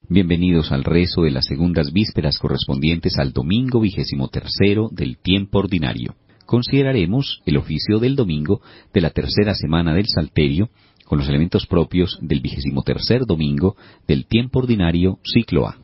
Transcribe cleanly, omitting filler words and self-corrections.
Bienvenidos al rezo de las segundas vísperas correspondientes al domingo 23º del tiempo ordinario. Consideraremos el oficio del domingo de la tercera semana del Salterio, con los elementos propios del 23º domingo del tiempo ordinario ciclo A.